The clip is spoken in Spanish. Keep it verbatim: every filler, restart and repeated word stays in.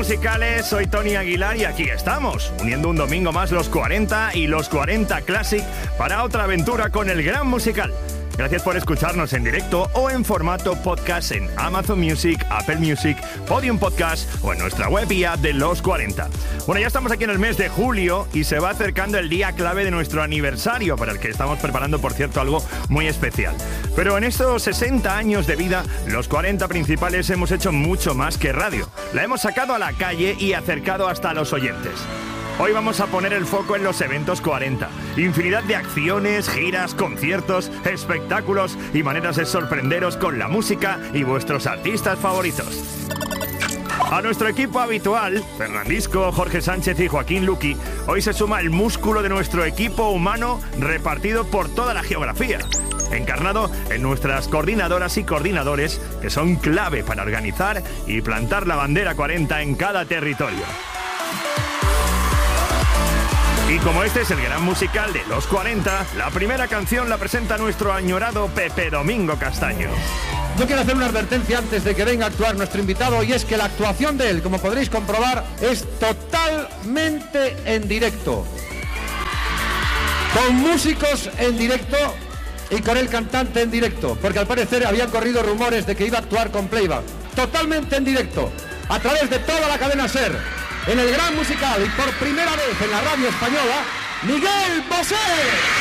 Musicales, soy Tony Aguilar y aquí estamos, uniendo un domingo más los cuarenta y los cuarenta Classic para otra aventura con el gran musical. Gracias por escucharnos en directo o en formato podcast en Amazon Music, Apple Music, Podium Podcast o en nuestra web y app de Los cuarenta. Bueno, ya estamos aquí en el mes de julio y se va acercando el día clave de nuestro aniversario, para el que estamos preparando, por cierto, algo muy especial. Pero en estos sesenta años de vida, Los cuarenta Principales hemos hecho mucho más que radio. La hemos sacado a la calle y acercado hasta los oyentes. Hoy vamos a poner el foco en los eventos cuarenta. Infinidad de acciones, giras, conciertos, espectáculos y maneras de sorprenderos con la música y vuestros artistas favoritos. A nuestro equipo habitual, Fernandisco, Jorge Sánchez y Joaquín Luqui, hoy se suma el músculo de nuestro equipo humano repartido por toda la geografía, encarnado en nuestras coordinadoras y coordinadores, que son clave para organizar y plantar la bandera cuarenta en cada territorio. Y como este es el gran musical de Los cuarenta, la primera canción la presenta nuestro añorado Pepe Domingo Castaño. Yo quiero hacer una advertencia antes de que venga a actuar nuestro invitado, y es que la actuación de él, como podréis comprobar, es totalmente en directo. Con músicos en directo y con el cantante en directo, porque al parecer habían corrido rumores de que iba a actuar con playback. Totalmente en directo, a través de toda la cadena SER. En el gran musical y por primera vez en la radio española, Miguel Bosé.